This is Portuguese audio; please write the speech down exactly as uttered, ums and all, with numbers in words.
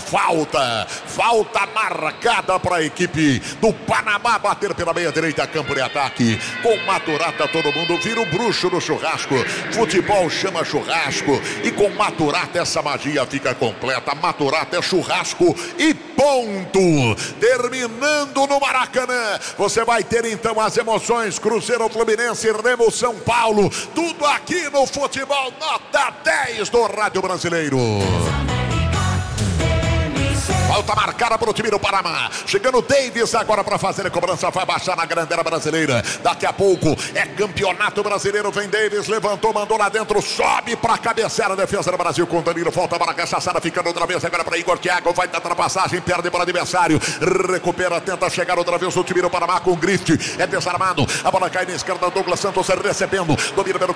falta. Falta marcada para a equipe do Panamá bater pela meia direita, campo de ataque. Com Maturata todo mundo vira o bruxo no churrasco. Futebol chama churrasco e com Maturata essa magia fica completa. Maturata é churrasco e ponto. Terminando no Maracanã, você vai ter então as emoções. Cruzeiro, Fluminense, Remo, São Paulo, tudo aqui no futebol nota dez do Rádio Brasileiro. Falta marcada para o time do Panamá. Chegando o Davis agora para fazer a cobrança. Vai baixar na grandeira brasileira. Daqui a pouco é campeonato brasileiro. Vem Davis, levantou, mandou lá dentro. Sobe para cabecear a defesa do Brasil com Danilo. Falta para a cachaçada, ficando outra vez agora para Igor Thiago. Vai dar ultrapassagem, perde para o adversário. Recupera, tenta chegar outra vez o time do Panamá com o Grift. É desarmado. A bola cai na esquerda. Douglas Santos recebendo. Domina pelo